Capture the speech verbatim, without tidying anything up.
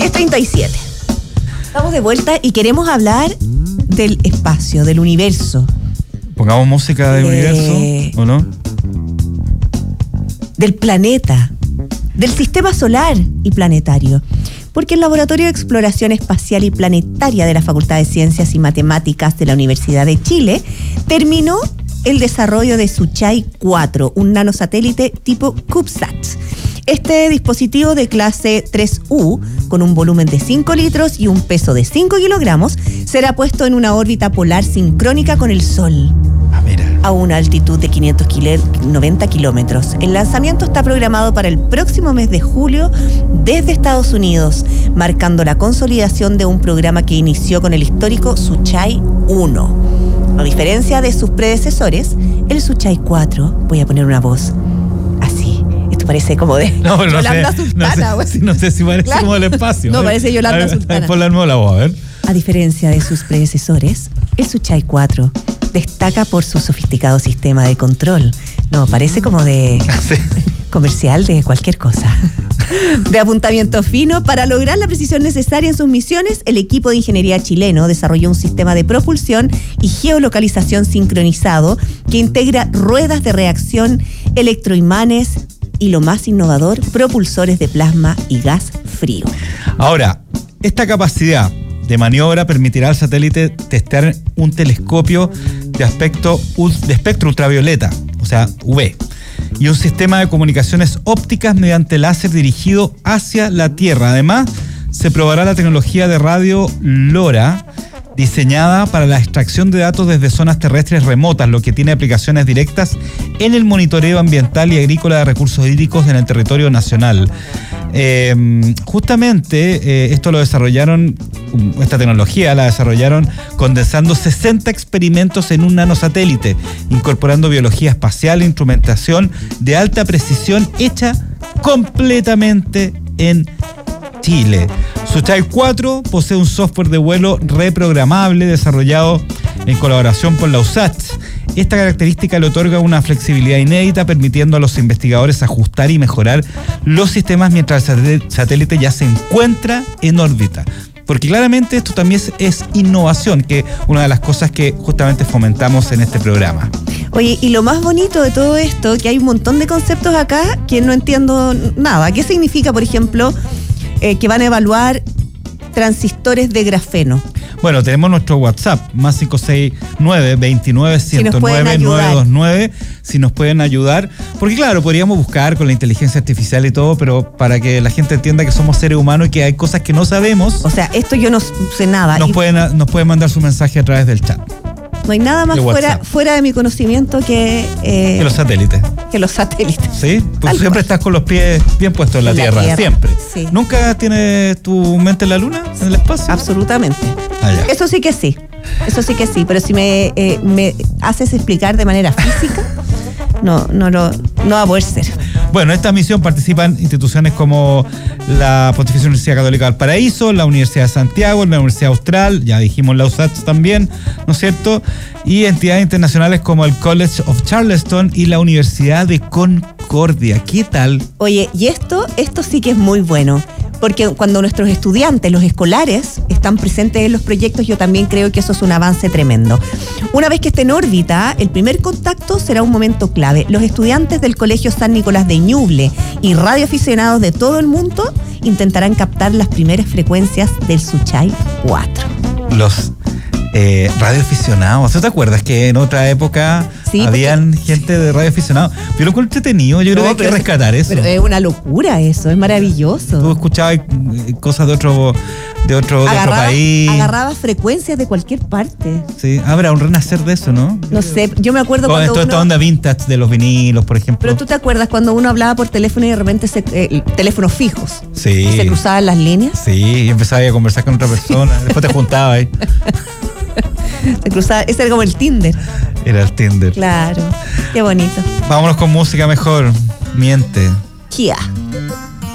diez treinta y siete. Estamos de vuelta y queremos hablar del espacio, del universo. Pongamos música del Eh, universo, ¿o no? Del planeta, del sistema solar y planetario. Porque el Laboratorio de Exploración Espacial y Planetaria de la Facultad de Ciencias y Matemáticas de la Universidad de Chile terminó el desarrollo de Suchai cuatro, un nanosatélite tipo CubeSat. Este dispositivo de clase tres U, con un volumen de cinco litros y un peso de cinco kilogramos, será puesto en una órbita polar sincrónica con el Sol, Ah, mira. a una altitud de quinientos noventa kilómetros. El lanzamiento está programado para el próximo mes de julio desde Estados Unidos, marcando la consolidación de un programa que inició con el histórico Suchai uno. A diferencia de sus predecesores, el Suchai cuatro, voy a poner una voz así, esto parece como de No, pero no Yolanda sé, Sultana. no sé, güey. si- no sé si parece Claro. como el espacio. No, ¿eh? parece Yolanda A ver, Sultana. Ponle de nuevo la voz, a ver. A diferencia de sus predecesores, el Suchai cuatro destaca por su sofisticado sistema de control. No, parece como de Sí. comercial de cualquier cosa. De apuntamiento fino. Para lograr la precisión necesaria en sus misiones, el equipo de ingeniería chileno desarrolló un sistema de propulsión y geolocalización sincronizado que integra ruedas de reacción, electroimanes y, lo más innovador, propulsores de plasma y gas frío. Ahora, esta capacidad de maniobra permitirá al satélite testear un telescopio de aspecto ul- de espectro ultravioleta, o sea, U V, y un sistema de comunicaciones ópticas mediante láser dirigido hacia la Tierra. Además, se probará la tecnología de radio LoRa, diseñada para la extracción de datos desde zonas terrestres remotas, lo que tiene aplicaciones directas en el monitoreo ambiental y agrícola de recursos hídricos en el territorio nacional. Eh, justamente eh, esto lo desarrollaron, esta tecnología la desarrollaron condensando sesenta experimentos en un nanosatélite, incorporando biología espacial e instrumentación de alta precisión hecha completamente en Chile. Suchai cuatro posee un software de vuelo reprogramable desarrollado en colaboración con la U S A T. Esta característica le otorga una flexibilidad inédita, permitiendo a los investigadores ajustar y mejorar los sistemas mientras el satélite ya se encuentra en órbita. Porque claramente esto también es, es innovación, que es una de las cosas que justamente fomentamos en este programa. Oye, y lo más bonito de todo esto, que hay un montón de conceptos acá que no entiendo nada. ¿Qué significa, por ejemplo, eh, que van a evaluar transistores de grafeno? Bueno, tenemos nuestro WhatsApp, más cinco seis nueve, veintinueve, ciento nueve, nueve dos nueve, si nos pueden ayudar. Porque claro, podríamos buscar con la inteligencia artificial y todo, pero para que la gente entienda que somos seres humanos y que hay cosas que no sabemos, O sea, esto yo no sé nada. nos Y pueden, nos pueden mandar su mensaje a través del chat. no hay nada más de fuera, WhatsApp. fuera de mi conocimiento que, eh, Que los satélites. que los satélites. ¿Sí? Porque Tal siempre cual. estás con los pies bien puestos en la, En la tierra, tierra, siempre. sí. ¿Nunca tienes tu mente en la luna, en el espacio? Absolutamente. Ah, ya. Eso sí que sí. Eso sí que sí. Pero si me, eh, me haces explicar de manera física, no, no, lo, no va a poder ser. Bueno, en esta misión participan instituciones como la Pontificia Universidad Católica del Paraíso, la Universidad de Santiago, la Universidad Austral, ya dijimos la U S A T también, ¿no es cierto? Y entidades internacionales como el College of Charleston y la Universidad de Concordia. ¿Qué tal? Oye, y esto, esto sí que es muy bueno, porque cuando nuestros estudiantes, los escolares, están presentes en los proyectos, yo también creo que eso es un avance tremendo. Una vez que esté en órbita, el primer contacto será un momento clave. Los estudiantes del Colegio San Nicolás de Ñuble y radioaficionados de todo el mundo intentarán captar las primeras frecuencias del Suchai cuatro. Los eh, radioaficionados. ¿Tú te acuerdas que en otra época Sí, habían gente de radioaficionados? Yo lo encuentro entretenido, yo creo que hay que pero es- rescatar eso. Pero es una locura eso, es maravilloso. Tú escuchabas eh, cosas de otro, de otro, de otro Agarraba, país. agarraba frecuencias de cualquier parte. Sí, habrá un renacer de eso, ¿no? No sé, yo me acuerdo Con cuando esto, esta uno... onda vintage de los vinilos, por ejemplo. Pero tú te acuerdas cuando uno hablaba por teléfono y de repente se, eh, teléfonos fijos. Sí. Y se cruzaban las líneas. Sí, y empezabas a conversar con otra persona. Después te juntabas ahí. Se cruzaba, ese era como el Tinder. Era el Tinder. Claro, qué bonito. Vámonos con música mejor. Miente. Kia.